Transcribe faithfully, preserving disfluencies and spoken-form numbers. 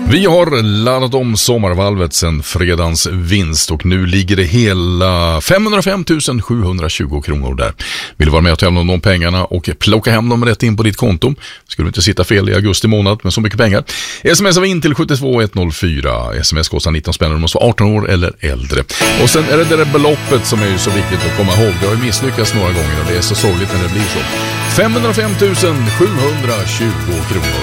Vi har laddat om sommarvalvet sedan fredagens vinst och nu ligger det hela femhundrafem tusen sjuhundratjugo kronor där. Vill du vara med och tävla om de pengarna och plocka hem dem rätt in på ditt konto? Skulle du inte sitta fel i augusti månad med så mycket pengar? Smsa in till sju två ett noll fyra. Sms kostar nitton spänn, du måste vara arton år eller äldre. Och sen är det det där beloppet som är ju så viktigt att komma ihåg. Det har ju misslyckats några gånger och det är så sorgligt när det blir så. femhundrafem tusen sjuhundratjugo kronor.